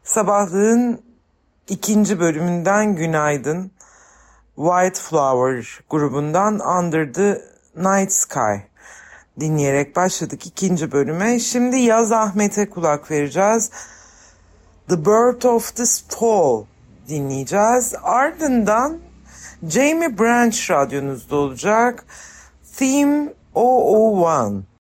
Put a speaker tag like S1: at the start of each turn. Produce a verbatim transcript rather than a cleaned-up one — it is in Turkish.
S1: Sabahlığın ikinci bölümünden günaydın. White Flower grubundan Under the Night Sky dinleyerek başladık ikinci bölüme. Şimdi Yaz Ahmet'e kulak vereceğiz. The Birth of the Fall dinleyeceğiz. Ardından Jamie Branch radyonuzda olacak. Theme o o bir